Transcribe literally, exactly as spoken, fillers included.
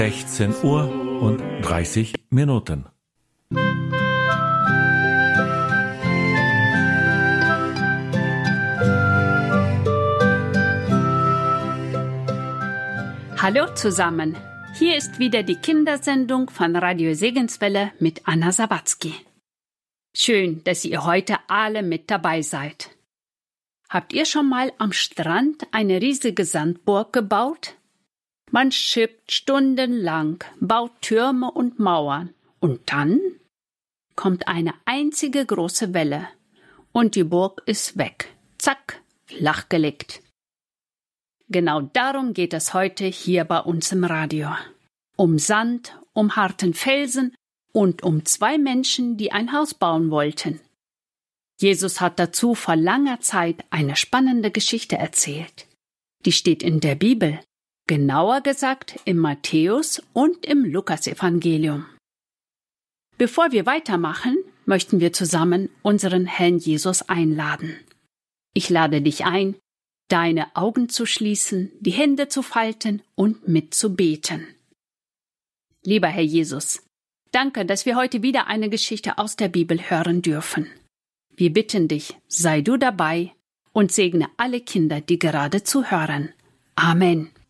sechzehn Uhr und dreißig Minuten. Hallo zusammen, hier ist wieder die Kindersendung von Radio Segenswelle mit Anna Sawatzki. Schön, dass ihr heute alle mit dabei seid. Habt ihr schon mal am Strand eine riesige Sandburg gebaut? Man schippt stundenlang, baut Türme und Mauern und dann kommt eine einzige große Welle und die Burg ist weg. Zack, flachgelegt. Genau darum geht es heute hier bei uns im Radio. Um Sand, um harten Felsen und um zwei Menschen, die ein Haus bauen wollten. Jesus hat dazu vor langer Zeit eine spannende Geschichte erzählt. Die steht in der Bibel. Genauer gesagt im Matthäus- und im Lukasevangelium. Bevor wir weitermachen, möchten wir zusammen unseren Herrn Jesus einladen. Ich lade dich ein, deine Augen zu schließen, die Hände zu falten und mitzubeten. Lieber Herr Jesus, danke, dass wir heute wieder eine Geschichte aus der Bibel hören dürfen. Wir bitten dich, sei du dabei und segne alle Kinder, die gerade zuhören. Amen.